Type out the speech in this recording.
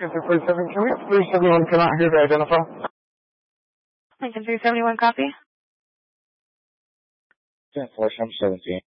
Lincoln 317, 371 cannot hear to identify. Lincoln 371 copy. 10-4, 17.